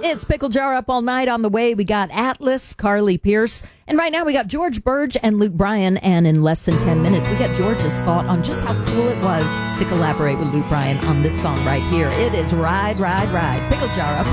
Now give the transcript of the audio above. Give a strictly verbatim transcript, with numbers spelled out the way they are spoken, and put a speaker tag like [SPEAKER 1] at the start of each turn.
[SPEAKER 1] It's Pickle Jar Up All Night. On the way, we got Atlas, Carly Pierce, and right now we got George Burge and Luke Bryan. And in less than ten minutes, we got George's thought on just how cool it was to collaborate with Luke Bryan on this song right here. It is Ride, Ride, Ride. Pickle Jar Up